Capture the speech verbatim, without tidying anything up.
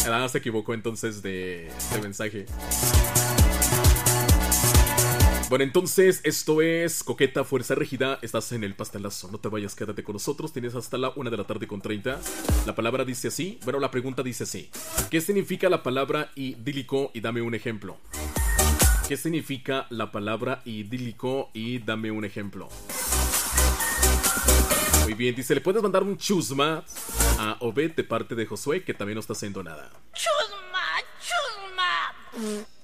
Ah, se equivocó entonces de, de mensaje. Bueno, entonces esto es Coqueta Fuerza Rígida. Estás en el pastelazo. No te vayas, quédate con nosotros. Tienes hasta la una de la tarde con treinta. La palabra dice así. Bueno, la pregunta dice así. ¿Qué significa la palabra idílico? Y dame un ejemplo. ¿Qué significa la palabra idílico? Y dame un ejemplo. Muy bien, dice, ¿le puedes mandar un chusma a Obed de parte de Josué, que también no está haciendo nada? Chusma, chusma.